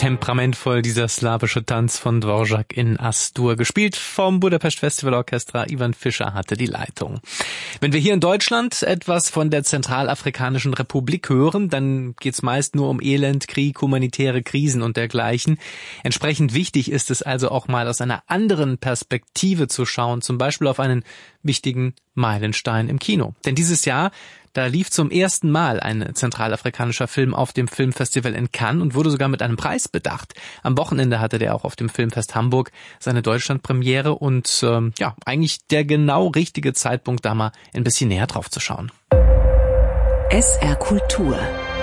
temperamentvoll, dieser slawische Tanz von Dvorak in As-Dur. Gespielt vom Budapest Festival Orchestra. Ivan Fischer hatte die Leitung. Wenn wir hier in Deutschland etwas von der Zentralafrikanischen Republik hören, dann geht's meist nur um Elend, Krieg, humanitäre Krisen und dergleichen. Entsprechend wichtig ist es also auch mal aus einer anderen Perspektive zu schauen, zum Beispiel auf einen wichtigen Meilenstein im Kino. Denn dieses Jahr, da lief zum ersten Mal ein zentralafrikanischer Film auf dem Filmfestival in Cannes und wurde sogar mit einem Preis bedacht. Am Wochenende hatte der auch auf dem Filmfest Hamburg seine Deutschlandpremiere und eigentlich der genau richtige Zeitpunkt, da mal ein bisschen näher drauf zu schauen. SR Kultur.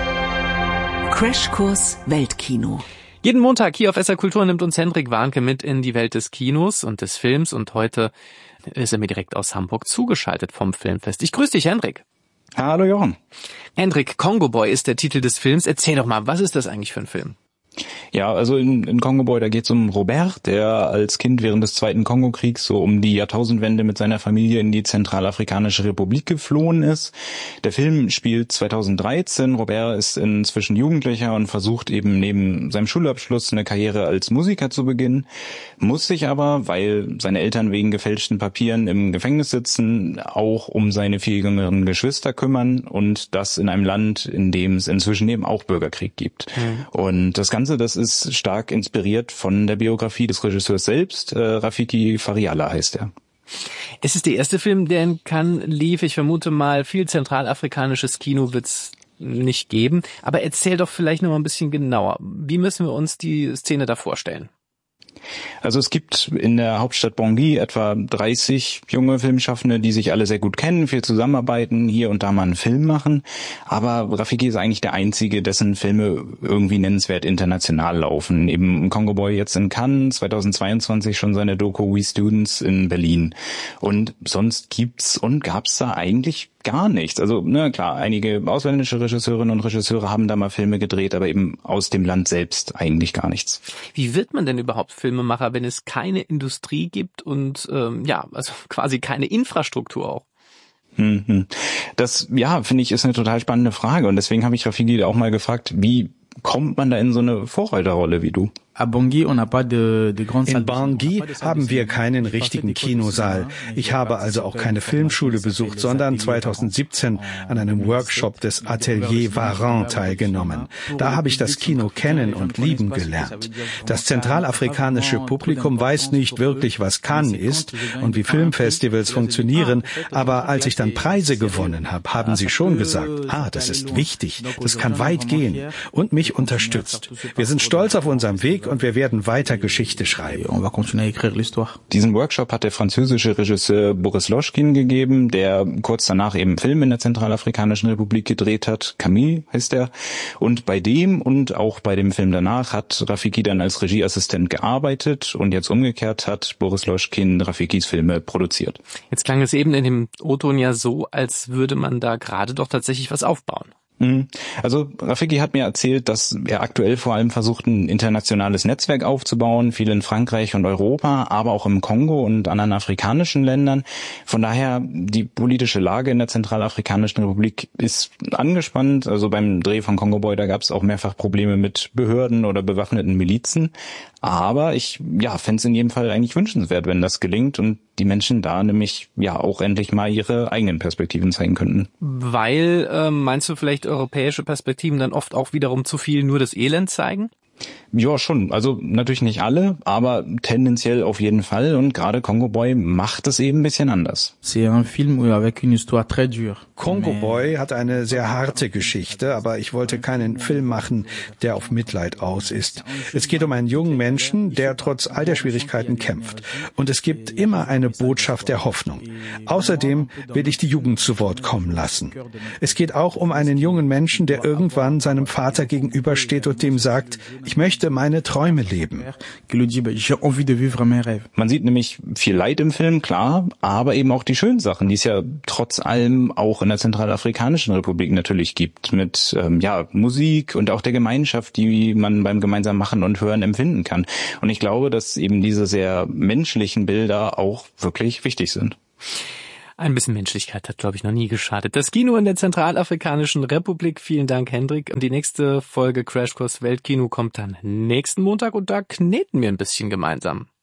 Crashkurs Weltkino. Jeden Montag hier auf SR Kultur nimmt uns Hendrik Warnke mit in die Welt des Kinos und des Films und heute ist er mir direkt aus Hamburg zugeschaltet vom Filmfest. Ich grüße dich, Hendrik. Hallo Jochen. Hendrik, Congo Boy ist der Titel des Films. Erzähl doch mal, was ist das eigentlich für ein Film? Ja, also in Congo Boy, da geht's um Robert, der als Kind während des Zweiten Kongokriegs so um die Jahrtausendwende mit seiner Familie in die Zentralafrikanische Republik geflohen ist. Der Film spielt 2013. Robert ist inzwischen Jugendlicher und versucht eben neben seinem Schulabschluss eine Karriere als Musiker zu beginnen, muss sich aber, weil seine Eltern wegen gefälschten Papieren im Gefängnis sitzen, auch um seine 4 jüngeren Geschwister kümmern und das in einem Land, in dem es inzwischen eben auch Bürgerkrieg gibt. Und das ist stark inspiriert von der Biografie des Regisseurs selbst. Rafiki Fariala heißt er. Es ist der erste Film, der in Cannes lief. Ich vermute mal, viel zentralafrikanisches Kino wird's nicht geben. Aber erzähl doch vielleicht noch mal ein bisschen genauer. Wie müssen wir uns die Szene da vorstellen? Also es gibt in der Hauptstadt Bangui etwa 30 junge Filmschaffende, die sich alle sehr gut kennen, viel zusammenarbeiten, hier und da mal einen Film machen. Aber Rafiki ist eigentlich der Einzige, dessen Filme irgendwie nennenswert international laufen. Eben Congo Boy jetzt in Cannes, 2022 schon seine Doku We Students in Berlin. Und sonst gab's da eigentlich gar nichts. Also, klar, einige ausländische Regisseurinnen und Regisseure haben da mal Filme gedreht, aber eben aus dem Land selbst eigentlich gar nichts. Wie wird man denn überhaupt Filmemacher, wenn es keine Industrie gibt und also quasi keine Infrastruktur auch? Das, finde ich, ist eine total spannende Frage und deswegen habe ich Rafiki auch mal gefragt, wie kommt man da in so eine Vorreiterrolle wie du? In Bangui haben wir keinen richtigen Kinosaal. Ich habe also auch keine Filmschule besucht, sondern 2017 an einem Workshop des Atelier Varan teilgenommen. Da habe ich das Kino kennen und lieben gelernt. Das zentralafrikanische Publikum weiß nicht wirklich, was Cannes ist und wie Filmfestivals funktionieren, aber als ich dann Preise gewonnen habe, haben sie schon gesagt, das ist wichtig, das kann weit gehen und mich unterstützt. Wir sind stolz auf unserem Weg und wir werden weiter Geschichte schreiben. Diesen Workshop hat der französische Regisseur Boris Loschkin gegeben, der kurz danach eben Film in der Zentralafrikanischen Republik gedreht hat. Camille heißt er. Und bei dem und auch bei dem Film danach hat Rafiki dann als Regieassistent gearbeitet und jetzt umgekehrt hat Boris Loschkin Rafikis Filme produziert. Jetzt klang es eben in dem O-Ton ja so, als würde man da gerade doch tatsächlich was aufbauen. Also Rafiki hat mir erzählt, dass er aktuell vor allem versucht, ein internationales Netzwerk aufzubauen, viel in Frankreich und Europa, aber auch im Kongo und anderen afrikanischen Ländern. Von daher, die politische Lage in der Zentralafrikanischen Republik ist angespannt. Also beim Dreh von Congo Boy, da gab es auch mehrfach Probleme mit Behörden oder bewaffneten Milizen. Aber ich fände es in jedem Fall eigentlich wünschenswert, wenn das gelingt und die Menschen da nämlich auch endlich mal ihre eigenen Perspektiven zeigen könnten. Weil, meinst du vielleicht europäische Perspektiven dann oft auch wiederum zu viel nur das Elend zeigen? Ja, schon. Also natürlich nicht alle, aber tendenziell auf jeden Fall. Und gerade Congo Boy macht es eben ein bisschen anders. Congo Boy hat eine sehr harte Geschichte, aber ich wollte keinen Film machen, der auf Mitleid aus ist. Es geht um einen jungen Menschen, der trotz all der Schwierigkeiten kämpft. Und es gibt immer eine Botschaft der Hoffnung. Außerdem will ich die Jugend zu Wort kommen lassen. Es geht auch um einen jungen Menschen, der irgendwann seinem Vater gegenübersteht und dem sagt, ich möchte meine Träume leben. Man sieht nämlich viel Leid im Film, klar, aber eben auch die schönen Sachen, die es ja trotz allem auch in der Zentralafrikanischen Republik natürlich gibt, mit Musik und auch der Gemeinschaft, die man beim gemeinsamen Machen und Hören empfinden kann. Und ich glaube, dass eben diese sehr menschlichen Bilder auch wirklich wichtig sind. Ein bisschen Menschlichkeit hat, glaube ich, noch nie geschadet. Das Kino in der Zentralafrikanischen Republik. Vielen Dank, Hendrik. Und die nächste Folge Crashkurs Weltkino kommt dann nächsten Montag und da kneten wir ein bisschen gemeinsam.